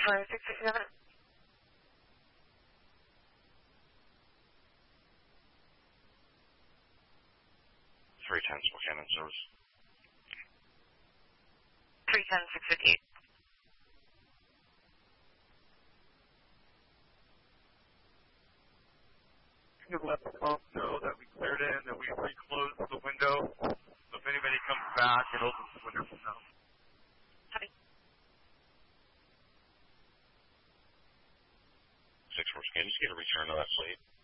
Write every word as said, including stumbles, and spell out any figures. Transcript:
for six six seven. three ten, Spokane service. three ten, six fifty-eight. You can let the pump know that we cleared in, that we reclosed the window. So if anybody comes back, it opens the window for them. Copy. six four, can you just get a return of that fleet?